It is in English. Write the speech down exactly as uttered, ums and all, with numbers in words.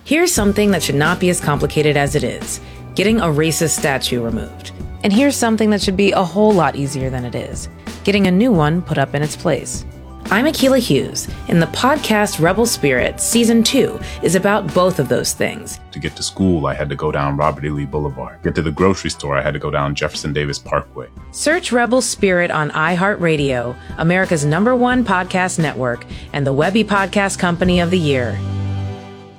Here's something that should not be as complicated as it is: getting a racist statue removed. And here's something that should be a whole lot easier than it is: getting a new one put up in its place. I'm Akilah Hughes, and the podcast Rebel Spirit Season two is about both of those things. To get to school, I had to go down Robert E. Lee Boulevard. Get to the grocery store, I had to go down Jefferson Davis Parkway. Search Rebel Spirit on iHeartRadio, America's number one podcast network, and the Webby Podcast Company of the Year.